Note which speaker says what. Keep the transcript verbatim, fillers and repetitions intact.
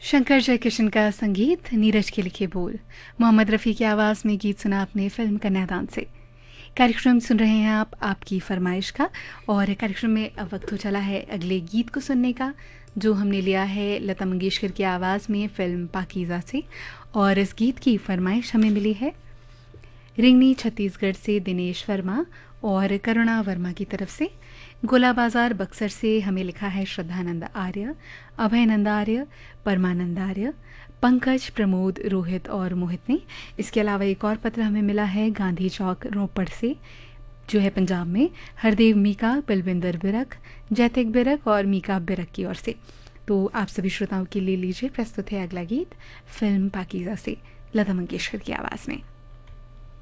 Speaker 1: शंकर जयकिशन का संगीत, नीरज के लिखे बोल, मोहम्मद रफ़ी की आवाज़ में गीत सुना आपने फिल्म कन्यादान से। कार्यक्रम सुन रहे हैं आप आपकी फरमाइश का, और कार्यक्रम में अब वक्त हो चला है अगले गीत को सुनने का, जो हमने लिया है लता मंगेशकर की आवाज़ में फिल्म पाकीज़ा से। और इस गीत की फरमाइश हमें मिली है रिंगनी छत्तीसगढ़ से दिनेश वर्मा और करुणा वर्मा की तरफ से। गोला बाजार बक्सर से हमें लिखा है श्रद्धानंद आर्य, अभयनंद आर्य, परमानंद आर्य, पंकज, प्रमोद, रोहित और मोहित ने। इसके अलावा एक और पत्र हमें मिला है गांधी चौक रोपड़ से, जो है पंजाब में, हरदेव मीका, बलविंदर बिरक, जैतिक बिरक और मीका बिरक की ओर से। तो आप सभी श्रोताओं के लिए लीजिए प्रस्तुत है अगला गीत फिल्म पाकीज़ा से, लता मंगेशकर की आवाज़ में।